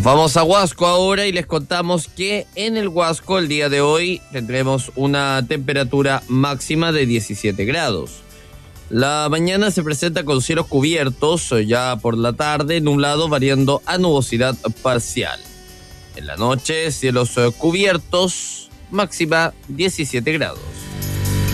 Nos vamos a Huasco ahora y les contamos que en el Huasco el día de hoy tendremos una temperatura máxima de 17 grados. La mañana se presenta con cielos cubiertos, ya por la tarde nublado variando a nubosidad parcial. En la noche cielos cubiertos, máxima 17 grados.